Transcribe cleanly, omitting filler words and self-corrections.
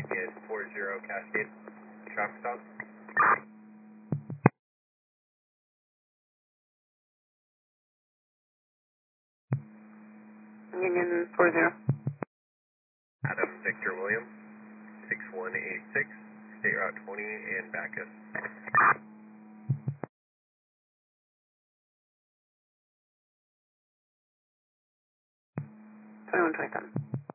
Union 40 Cascade. Traffic stop. Union 40. Adam Victor William 6186, State Route 20 and Bacchus. 2127.